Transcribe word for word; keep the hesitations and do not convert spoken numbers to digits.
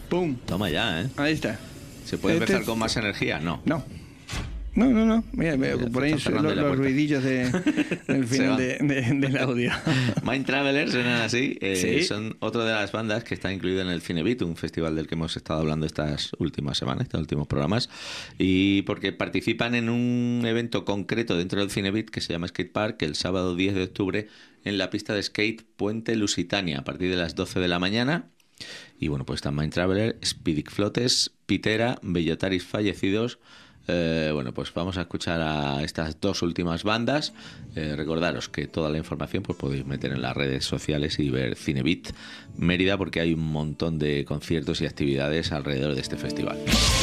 ¡Pum! Toma ya, ¿eh? Ahí está. ¿Se puede Este- empezar con más energía? No. No. No, no, no. Mira, mira, Mira, por está ahí cerrando los, la los puerta. ruidillos de, del Se final van. de, de- del audio. Mind Travelers suenan así. eh, Sí. Son otra de las bandas que está incluida en el Cinebit, un festival del que hemos estado hablando estas últimas semanas, estos últimos programas. Y porque participan en un evento concreto dentro del Cinebit que se llama Skate Park, el sábado diez de octubre en la pista de skate Puente Lusitania, a partir de las doce de la mañana. Y bueno, pues están Mind Traveler, Spidic Flotes, Pitera, Bellotaris Fallecidos. Eh, bueno, pues vamos a escuchar a estas dos últimas bandas. Eh, recordaros que toda la información pues podéis meter en las redes sociales y ver Cinebit Mérida, porque hay un montón de conciertos y actividades alrededor de este festival.